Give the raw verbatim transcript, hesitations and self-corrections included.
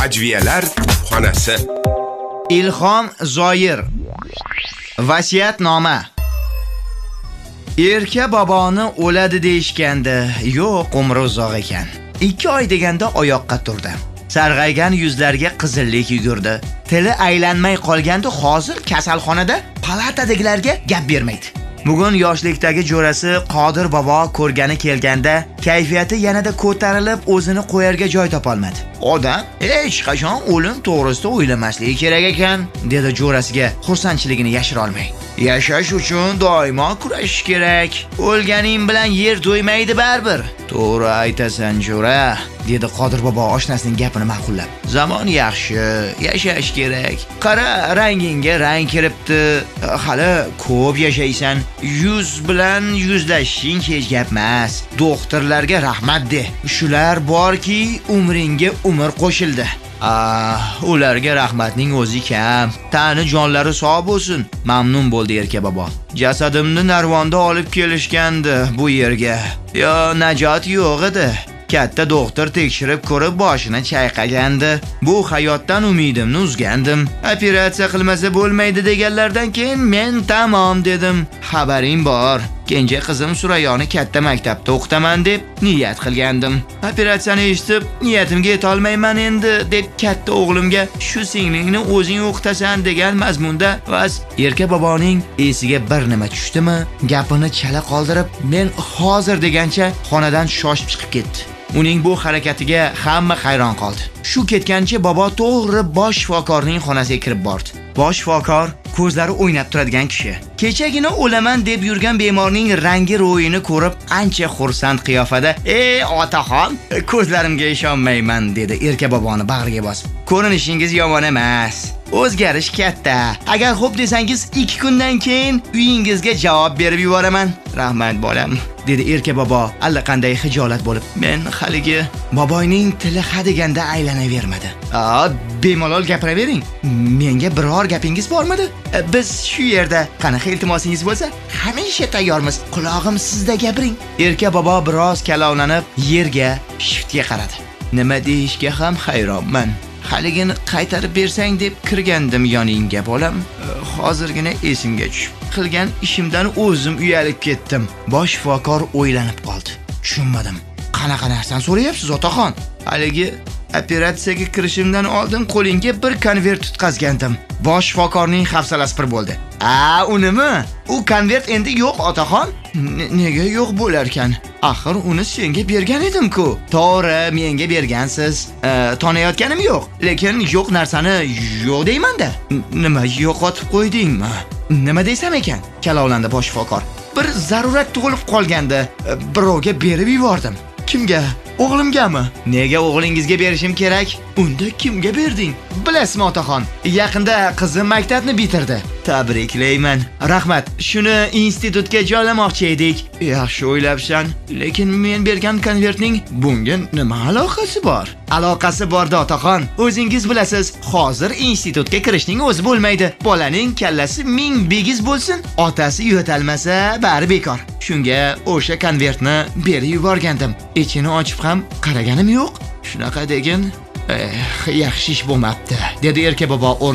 Adviyalar xonasi. Ilhom Zoir. Vasiyatnoma. Erka boboni o'ladi deyishganda, yo'q, umri uzoq ekan. ikki oy deganda oyoqqa turdi. Sarg'aygan yuzlarga qizillik yugurdi. Tili aylanmay qolganda hozir kasalxonada palatadagilarga gap bermaydi. Bugun yoshlikdagi jo'rasi Qodir bobo ko'rgani kelganda kayfiyati yanada ko'tarilib, o'zini qo'yarga joy topolmadi. Odam hech qachon o'lim to'g'risida o'ylamasligi kerak ekan, dedi jo'rasiga xursandchiligini yashira olmay. Yashash uchun doimo kurashish kerak. O'lganing bilan yer to'ymaydi baribir. To'g'ri aytasan jo'ra, dedi Qodir bobo oshnasining gapini ma'qullab. Zamon yaxshi, yashash kerak. Qara, rangingga rang kiribdi. Hali ko'p yashaysan. Yuz bilan yuzlashishing hech gap emas. Doktorlarga rahmat de. Shular borki, umringga umr qo'shildi. Ah, ularga rahmatning o'zi kam. Tani jonlari sog' bo'lsin. Mamnun bo'ldi Erka bobo. Jasadimni narvonda olib kelishgandi bu yerga. Yo, najot yo'q edi. Katta doktor tekshirib ko'rib boshini chayqagandi. Bu hayotdan umidimni uzgandim. Operatsiya qilmasa bo'lmaydi deganlardan keyin men tamom dedim. Xabaring bor. Kenja qizim Surayoni katta maktabda o'qitaman deb niyat qilgandim. Operatsiyani eshitib, niyatimga yeta olmayman endi deb katta o'g'limga shu singlingni o'zing o'qitasan degan mazmunda vas Erka boboning esiga bir nima tushdimi? Gapini chala qoldirib, men hozir degancha xonadan shoshib chiqib ketdi. Uning bu harakatiga hamma hayron qoldi. Shu ketgancha bobo to'g'ri bosh shifokorning xonasiga kirib bordi. Bosh shifokor ko'zlari o'ynab turadigan kishi. Kechagina o'laman deb yurgan bemorning rangi ro'yini ko'rib ancha xursand qiyofada, "Ey otaxon, ko'zlarimga ishonmayman", dedi Erka boboni bag'riga bosib. "Ko'rinishingiz yomon emas. O'zgarish katta. Agar xo'p desangiz, ikki kundan keyin uyingizga javob berib yuboraman." "Rahmat bolam", dedi Erka bobo allaqanday xijolat bo'lib. Men haligi boboyning tili hadeganda aylanavermadi. "A, bemalol gapiravering. Menga biror gapingiz bormidi? Biz shu yerda, qanaqa iltimosingiz bo'lsa, hamisha tayyormiz. Quloqim sizda, gapiring." Erka bobo biroz kalovlanib, yerga, shiftga qaradi. "Nima deyishga ham hayronman. Haligini qaytarib bersang deb kirgandim yoningga bolam. Hozirgina esimga tushib, qilgan ishimdan o'zim uyalib ketdim." Bosh shifokor o'ylanib qoldi. "Tushunmadim. Qanaqa narsani so'rayapsiz, otaxon?" "Haligi operatsiyaga kirishimdan oldin qo'lingga bir konvert tutqazgandim." Bosh shifokorning hafsalasi pir bo'ldi. "A, unimi? U konvert endi yo'q, otaxon." "Nega yo'q bo'lar ekan? Axir uni senga bergan edim-ku." "To'g'ri, menga bergansiz. Tonayotganim yo'q, lekin yo'q narsani yo'q deyman-da." "Nima, yo'qotib qo'ydingmi? Nima desam ekan?" kalovlandi bosh shifokor. "Bir zarurat tug'ilib qolgandi. Birovga berib yubordim." "Kimga? O'g'limgami?" "Nega o'g'lingizga berishim kerak? Unda kimga berding?" "Bilasizmi, otaxon, yaqinda qizim maktabni bitirdi." "Tabriklayman. Rahmat. Shuni institutga joylamoqchi edik." "Yaxshi o'ylabsan, lekin men bergan konvertning bunga nima aloqasi bor?" "Aloqasi bor-da, otaxon. O'zingiz bilasiz, hozir institutga kirishning o'zi bo'lmaydi. Bolaning kallasi ming bigiz bo'lsin, otasi yo'talmasa, bari bekor. Shunga o'sha konvertni berib yuborgandim. Ichini ochib ham qaraganim yo'q. Shunaqa degin, eh, yaxshi ish bo'lmabdi", dedi Erka bobo.